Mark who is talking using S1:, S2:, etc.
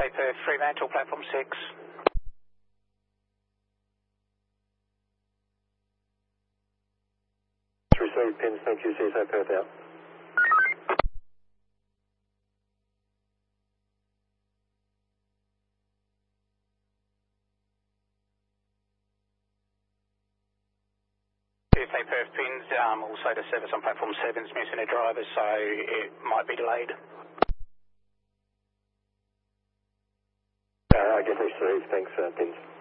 S1: Perth, Fremantle, platform 6.
S2: Received, pins, thank you, CSA Perth out.
S1: CSA Perth pins, also the service on platform 7 is missing a driver, so it might be delayed.
S2: I get received, thanks, pins.